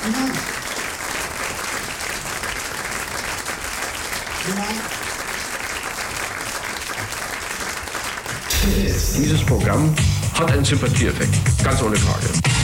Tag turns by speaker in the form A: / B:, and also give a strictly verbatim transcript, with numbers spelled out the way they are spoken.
A: Dieses Programm hat einen Sympathieeffekt, ganz ohne Frage.